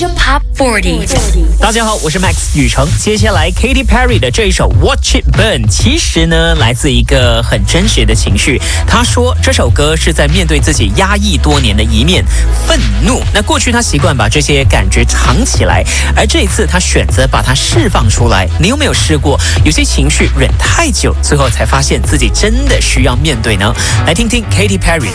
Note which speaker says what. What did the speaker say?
Speaker 1: Asia Pop 40。
Speaker 2: 大家好，我是 Max 宇成。接下来 Katy Perry 的这一首 Watch It Burn， 其实呢来自一个很真实的情绪。他说这首歌是在面对自己压抑多年的一面愤怒。那过去他习惯把这些感觉藏起来，而这一次他选择把它释放出来。你有没有试过有些情绪忍太久，最后才发现自己真的需要面对呢？来听听 Katy Perry。